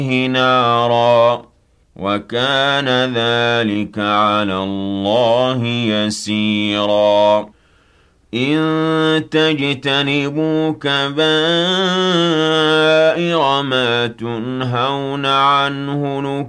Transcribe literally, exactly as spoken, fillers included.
نارا وكان ذلك على الله يسيرا إن تجتنبوا كبائر ما تنهون عنه